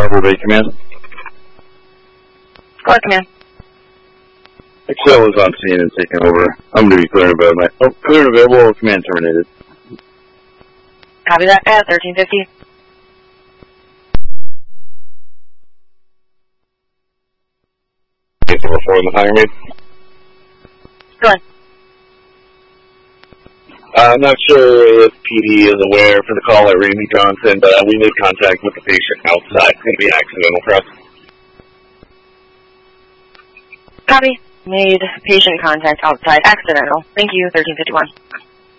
Harbor Bay Command. Squad Command. Excel is on scene and taking over. I'm going to be clear and available. Clear and available. Command terminated. Copy that at 1350. Case number 4 in the higher maid. Go ahead. I'm not sure if PD is aware for the call at Ramey Johnson, but we made contact with the patient outside. It's going to be accidental for us. Copy. Made patient contact outside. Accidental. Thank you, 1351.